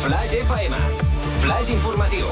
Flash FM. Flash informatiu.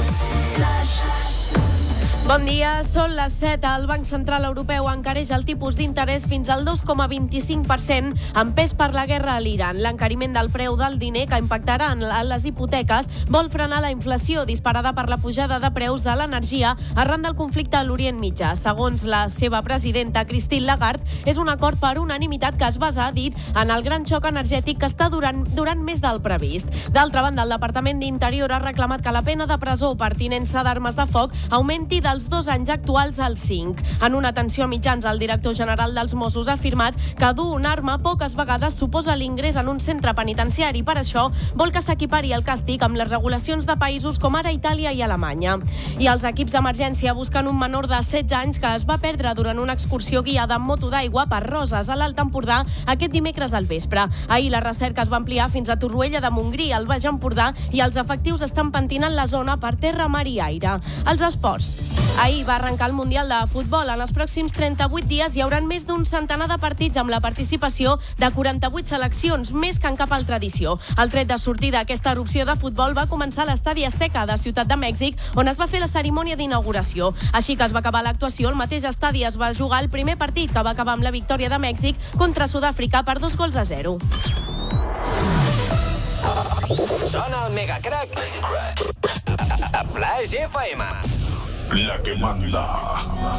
Bon dia, són les 7. El Banc Central Europeu encareix el tipus d'interès fins al 2,25%, empès per la guerra a l'Iran. L'encariment del preu del diner, que impactarà en les hipoteques, vol frenar la inflació disparada per la pujada de preus de l'energia arran del conflicte a l'Orient Mitjà. Segons la seva presidenta, Christine Lagarde, és un acord per unanimitat que es basa, ha dit, en el gran xoc energètic que està durant més del previst. D'altra banda, el Departament d'Interior ha reclamat que la pena de presó per tinença d'armes de foc augmenti dels 2 anys actuals als 5. En una atenció a mitjans, el director general dels Mossos ha afirmat que dur una arma poques vegades suposa l'ingrés en un centre penitenciari. Per això, vol que s'equipari el càstig amb les regulacions de països com ara Itàlia i Alemanya. I els equips d'emergència busquen un menor de 16 anys que es va perdre durant una excursió guiada amb moto d'aigua per Roses, a l'Alt Empordà, aquest dimecres al vespre. Ahir la recerca es va ampliar fins a Torroella de Montgrí, al Baix Empordà, i els efectius estan pentinant la zona per terra, mar i aire. Els esports. Ahir va arrencar el Mundial de Futbol. En els pròxims 38 dies hi haurà més d'un centenar de partits amb la participació de 48 seleccions, més que en cap altra edició. El tret de sortida d'aquesta erupció de futbol va començar a l'Estadi Azteca de Ciutat de Mèxic, on es va fer la cerimònia d'inauguració. Així que es va acabar l'actuació, al mateix estadi es va jugar el primer partit, que va acabar amb la victòria de Mèxic contra Sud-àfrica per 2-0. Sona el Mega Crack a Flash FM. La que manda.